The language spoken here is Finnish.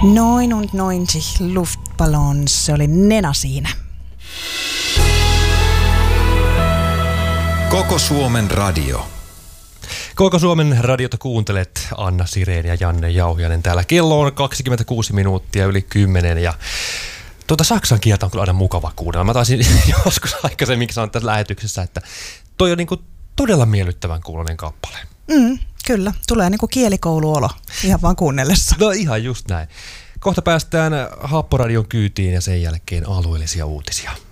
Noin und 90 Luftballons, se oli Nena siinä. Koko Suomen radio. Koko Suomen radiota kuuntelet, Anna Sireen ja Janne Jauhiainen täällä. Kello on 26 minuuttia yli 10 ja saksan kieltä on kyllä aina mukava kuunnella. Mä taisin joskus aikaisemminkin sanoa tässä lähetyksessä, että toi on niinku todella miellyttävän kuuloinen kappale. Kyllä, tulee niinku kielikouluolo ihan vaan kuunnellessa. No ihan just näin. Kohta päästään Happoradion kyytiin ja sen jälkeen alueellisia uutisia.